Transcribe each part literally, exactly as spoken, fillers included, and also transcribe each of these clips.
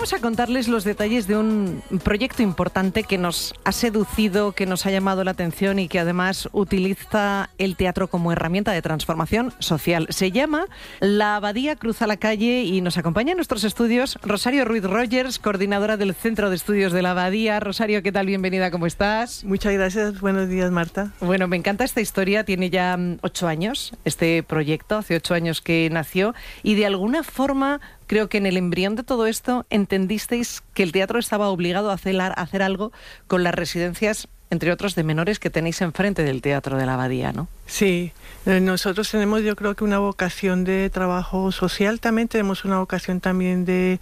vamos a contarles los detalles de un proyecto importante que nos ha seducido, que nos ha llamado la atención y que además utiliza el teatro como herramienta de transformación social. Se llama La Abadía Cruza la Calle y nos acompaña en nuestros estudios Rosario Ruiz Rogers, coordinadora del Centro de Estudios de la Abadía. Rosario, ¿qué tal? Bienvenida, ¿cómo estás? Muchas gracias, buenos días, Marta. Bueno, me encanta esta historia, tiene ya ocho años este proyecto, hace ocho años que nació y de alguna forma creo que en el embrión de todo esto entendisteis que el teatro estaba obligado a hacer, a hacer algo con las residencias, entre otros, de menores que tenéis enfrente del Teatro de la Abadía, ¿no? Sí, nosotros tenemos yo creo que una vocación de trabajo social, también tenemos una vocación también de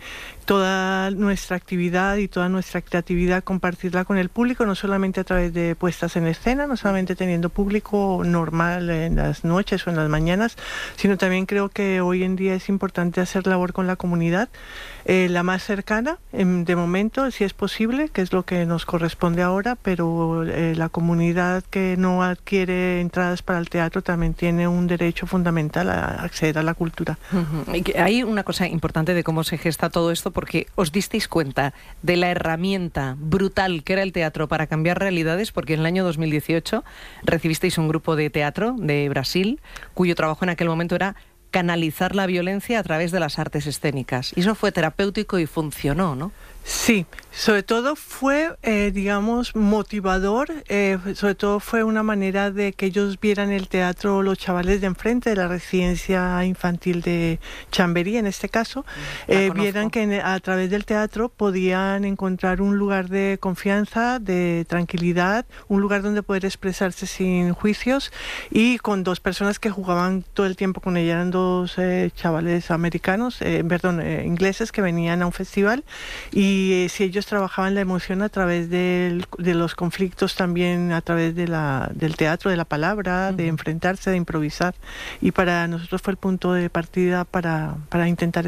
toda nuestra actividad y toda nuestra creatividad compartirla con el público, no solamente a través de puestas en escena, no solamente teniendo público normal en las noches o en las mañanas, sino también creo que hoy en día es importante hacer labor con la comunidad, eh, la más cercana, en, de momento, si es posible, que es lo que nos corresponde ahora, pero eh, la comunidad que no adquiere entradas para el teatro también tiene un derecho fundamental a acceder a la cultura. Uh-huh. Y que hay una cosa importante de cómo se gesta todo esto, porque os disteis cuenta de la herramienta brutal que era el teatro para cambiar realidades, porque en el año dos mil dieciocho recibisteis un grupo de teatro de Brasil, cuyo trabajo en aquel momento era canalizar la violencia a través de las artes escénicas. Y eso fue terapéutico y funcionó, ¿no? Sí, sobre todo fue, eh, digamos, motivador, eh, sobre todo fue una manera de que ellos vieran el teatro, los chavales de enfrente de la residencia infantil de Chamberí, en este caso, eh, vieran que en, a través del teatro podían encontrar un lugar de confianza, de tranquilidad, un lugar donde poder expresarse sin juicios y con dos personas que jugaban todo el tiempo con ella, eran dos eh, chavales americanos, eh, perdón, eh, ingleses que venían a un festival y Y eh, si ellos trabajaban la emoción a través del, de los conflictos, también a través de la, del teatro, de la palabra, uh-huh. de enfrentarse, de improvisar. Y para nosotros fue el punto de partida para, para intentar